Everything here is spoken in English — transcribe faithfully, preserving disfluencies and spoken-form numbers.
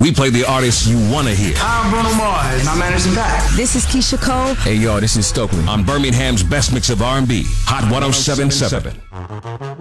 We play the artists you want to hear. I'm Bruno Mars. My man is back. This is Keisha Cole. Hey, yo, this is Stokely. On Birmingham's best mix of R and B, Hot ten seventy-seven.